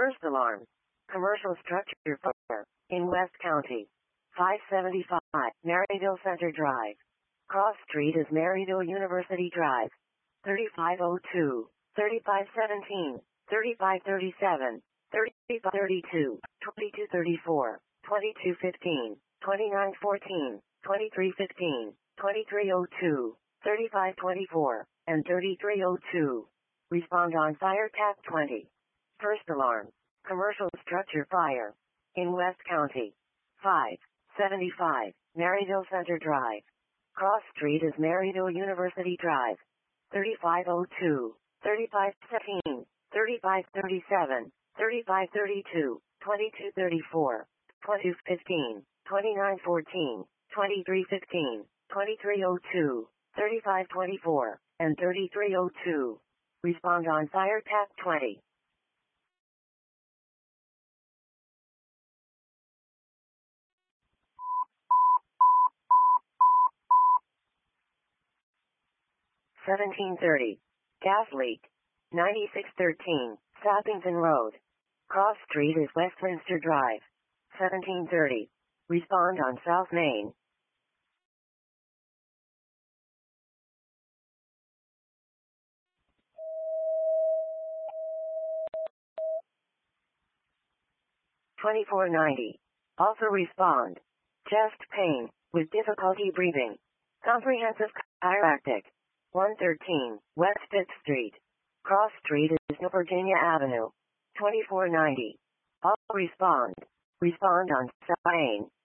First alarm. Commercial structure fire in West County. 575 Maryville Center Drive. Cross Street is Maryville University Drive. 3502, 3517, 3537, 3532, 2234, 2215, 2914, 2315, 2302, 3524, and 3302. Respond on fire tap 20. First alarm. Commercial structure fire in West County. 575 Maryville Center Drive. Cross Street is Maryville University Drive. 3502, 3517, 3537, 3532, 2234, 2215, 2914, 2315, 2302, 3524, and 3302. Respond on fire tap 20. $17.30. Gas leak. 9613, Sappington Road. Cross Street is Westminster Drive. 1730. Respond on South Main. $24.90. Also respond. Chest pain, with difficulty breathing. Comprehensive chiropractic. 113, West 5th Street. Cross Street is New Virginia Avenue. $24.90. All respond. Respond on South Main.